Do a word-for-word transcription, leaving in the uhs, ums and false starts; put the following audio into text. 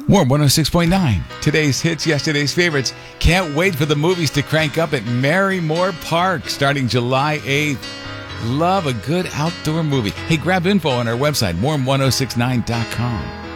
Warm one oh six point nine. Today's hits, yesterday's favorites. Can't wait for the movies to crank up at Marymore Park starting July eighth. Love a good outdoor movie. Hey, grab info on our website, warm ten sixty-nine dot com.